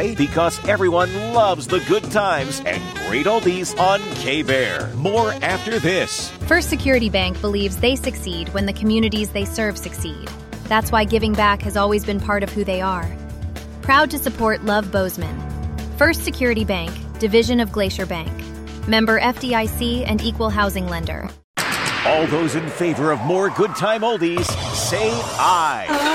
Why? Because everyone loves the good times and great oldies on K-Bear. More after this. First Security Bank believes they succeed when the communities they serve succeed. That's why giving back has always been part of who they are. Proud to support Love Bozeman. First Security Bank, division of Glacier Bank. Member FDIC and equal housing lender. All those in favor of more good time oldies, say aye.